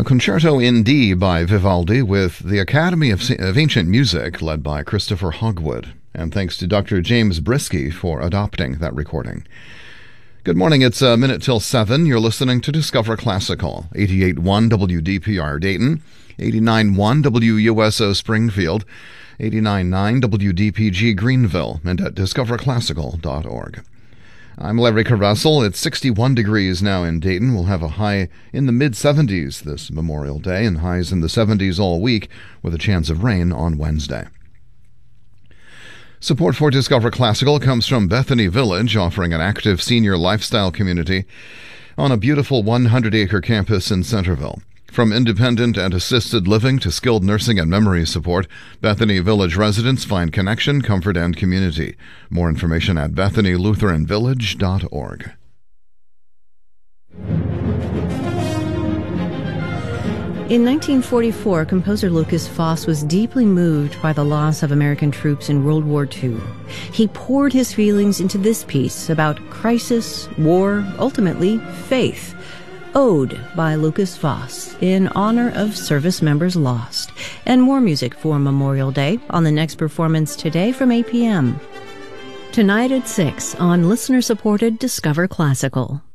A concerto in D by Vivaldi with the Academy of Ancient Music led by Christopher Hogwood. And thanks to Dr. James Brisky for adopting that recording. Good morning, it's a minute till 7. You're listening to Discover Classical, 88.1 WDPR Dayton, 89.1 WUSO Springfield, 89.9 WDPG Greenville, and at discoverclassical.org. I'm Larry Caressel. It's 61 degrees now in Dayton. We'll have a high in the mid-70s this Memorial Day and highs in the 70s all week with a chance of rain on Wednesday. Support for Discover Classical comes from Bethany Village, offering an active senior lifestyle community on a beautiful 100-acre campus in Centerville. From independent and assisted living to skilled nursing and memory support, Bethany Village residents find connection, comfort, and community. More information at BethanyLutheranVillage.org. In 1944, composer Lukas Foss was deeply moved by the loss of American troops in World War II. He poured his feelings into this piece about crisis, war, ultimately faith. Ode by Lukas Foss in honor of service members lost. And more music for Memorial Day on the next performance today from 8 p.m. Tonight at 6 on listener-supported Discover Classical.